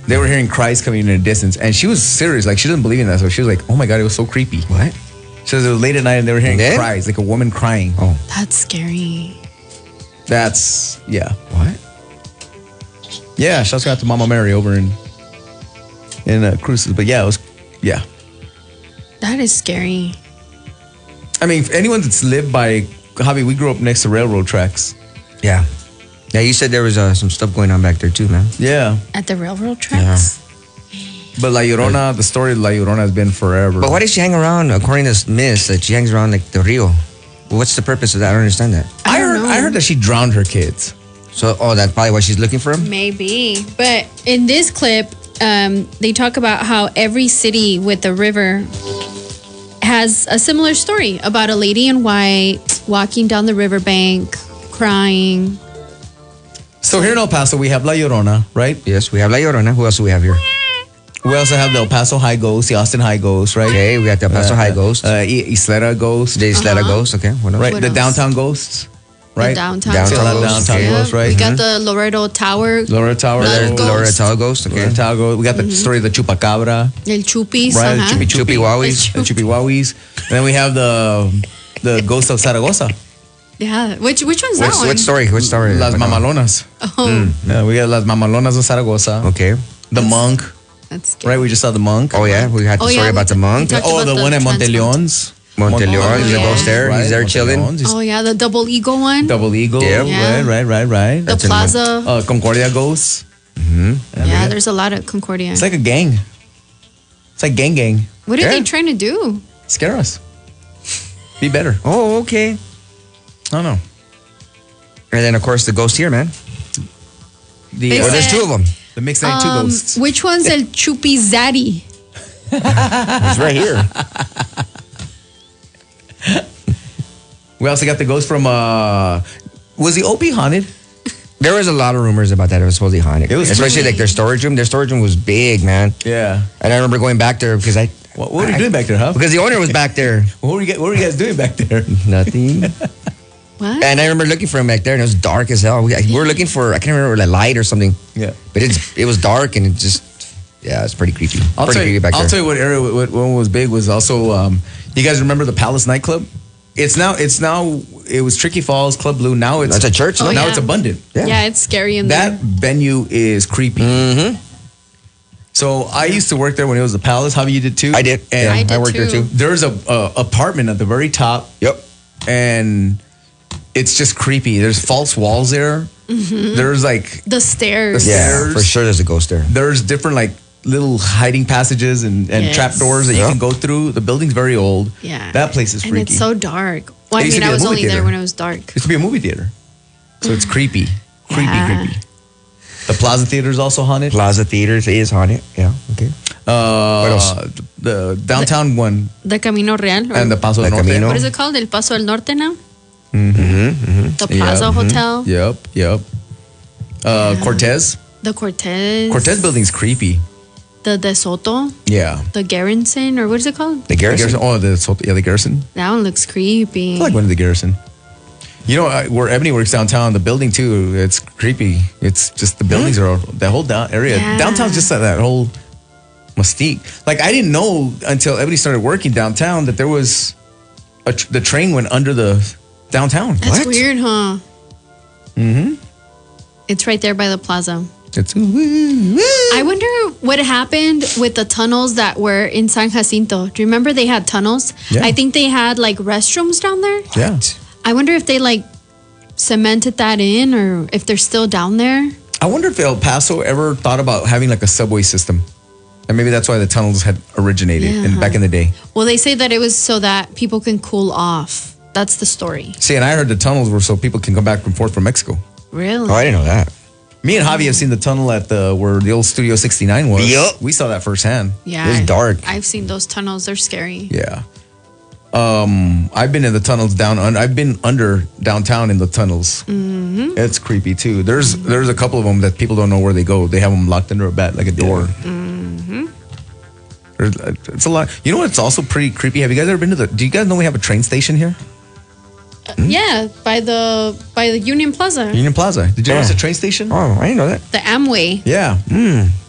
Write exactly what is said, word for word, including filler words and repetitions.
they were hearing cries coming in the distance, and she was serious. Like, she didn't believe in that, so she was like, "Oh my god, it was so creepy." What? So it was late at night, and they were hearing Yeah? cries, like a woman crying. Oh, That's scary. That's yeah, what? yeah. Shouts out to Mama Mary over in in uh, Cruces, but yeah, it was yeah. That is scary. I mean, if anyone that's lived by Javi, we grew up next to railroad tracks. Yeah. Yeah, you said there was uh, some stuff going on back there too, man. Yeah, At the railroad tracks? but La Llorona, the story of La Llorona has been forever. But why does she hang around, according to Miss, that she hangs around like the Rio? What's the purpose of that? I don't understand that. I, I don't heard, know. I heard that she drowned her kids. So, oh, that's probably why she's looking for him? Maybe. But in this clip, um, they talk about how every city with a river has a similar story about a lady in white walking down the riverbank, crying. So here in El Paso, we have La Llorona, right? Yes, we have La Llorona. Who else do we have here? We also have the El Paso High Ghost, the Austin High Ghost, right? Okay, we got the El Paso High Ghost. Uh, I- Isleta Ghost, The Isleta Uh-huh. Ghost. Okay, what else? right? what the else? downtown ghosts, right? The downtown, Downtown ghost. ghost, downtown okay. ghost, right? We got Mhm. the Loreto Tower. Laura Tower, Blood there. Ghost. Laura Tal Ghost. Okay. Laura Tower Ghost. We got the story of the Chupacabra, El Chupis. right? uh-huh. The Chupi Chupi Wawis. the Chupi Wawis. And then we have the the ghost of Zaragoza, Yeah. Which which one's Which, that one? which story? Which story? Las Mamalonas. Oh, Yeah, we got Las Mamalonas of Zaragoza. Okay. The monk, that's scary. right? We just saw the monk. Oh, yeah, we had the Oh, story yeah, about we- the monk. we talked Oh, about the, the one at trans Monteleon's. Monteleon, is the yeah. ghost there. He's there chilling. Monteleon's. He's Oh yeah, the double eagle one. Double Eagle. Yeah. Yeah. Right, right, right, right. the That's in plaza. Uh, Concordia Ghosts. yeah, there's a lot of Concordia. It's like a gang. It's like gang gang. What are Yeah. they trying to do? Scare us. Be better. Oh, okay. I don't know. And then, of course, the ghost here, man. The, They Oh, there's said- two of them. the mixed ninety-two Um, ghosts. which one's El Chupizaddy? It's right here. We also got the ghost from, uh, was the Opie haunted? There was a lot of rumors about that. It was supposedly haunted. It was Especially really- like their storage room. Their storage room was big, man. Yeah. And I remember going back there because I. What, what were you I- doing back there, huh? Because the owner was back there. What were, you, guys- what were you guys doing back there? Nothing. What? And I remember looking for him back there, and it was dark as hell. We, we were looking for, I can't remember, like light or something. Yeah. But it's it was dark, and it just, yeah, it's pretty creepy. I'll, pretty tell you, creepy back I'll there. tell you what area, what one was big was also, um, you guys remember the Palace nightclub? It's now, it's now, it was Tricky Falls, Club Blue. Now it's, That's a church, Oh, no? now yeah. it's abundant. Yeah. Yeah, it's scary in That there. venue is creepy. Mm-hmm. So I used to work there when it was the Palace. Javi, you did too? I did. And Yeah, I did worked there too. too. there's a, a apartment at the very top, Yep. and it's just creepy. There's false walls there. There's like The stairs. The Yeah, Stairs. for sure there's a ghost there. there's different like little hiding passages and, and Yes. trap doors that you Yeah. can go through. The building's very old. Yeah. That place is And freaky. it's so dark. Well, I It used to mean, be I a was movie only there theater. when it was dark. It used to be a movie theater. So it's creepy. Creepy, Yeah. creepy. The Plaza Theater is also haunted. Plaza Theaters is haunted. Yeah, okay. Uh, What else? The downtown one The Camino Real. or- and the Paso La del Norte. Camino. what is it called? El Paso del Norte now? Mm-hmm, mm-hmm. The Plaza Yeah, mhm. Hotel. Yep, yep. Uh, Cortez. The Cortez. Cortez building's creepy. The De Soto. Yeah. The Garrison. Or what is it called? The The Garrison. Garrison. Oh, the yeah, the Garrison. That one looks creepy. I like going to the Garrison. You know, I- where Ebony works downtown, the building too, it's creepy. It's just the buildings are, the whole down area. Yeah. Downtown's just that, that whole mystique. Like, I didn't know until Ebony started working downtown that there was, a tr- the train went under the downtown. That's What? weird, huh? Mm-hmm. It's right there by the plaza. It's, I wonder what happened with the tunnels that were in San Jacinto. Do you remember they had tunnels? Yeah. I think they had like restrooms down there. yeah. I wonder if they like cemented that in or if they're still down there. I wonder if El Paso ever thought about having like a subway system. And maybe that's why the tunnels had originated in, Yeah. back in the day. Well, they say that it was so that people can cool off. That's the story. See, and I heard the tunnels were so people can come back and forth from Mexico. Really? Oh, I didn't know that. Me and Javi have seen the tunnel at the where the old Studio sixty-nine was. Yup. We saw that firsthand. Yeah. It's dark. I've seen those tunnels. They're scary. Yeah. Um, I've been in the tunnels down. Un- I've been under downtown in the tunnels. Mm-hmm. It's creepy too. There's there's a couple of them that people don't know where they go. They have them locked under a bat like a door. Mm-hmm. There's, it's a lot. You know what's also pretty creepy? Have you guys ever been to the? Do you guys know we have a train station here? Yeah, by the by the Union Plaza, Union Plaza. Did you know Yeah. it's a train station? Oh, I didn't know that. the Amway. Yeah. Mm.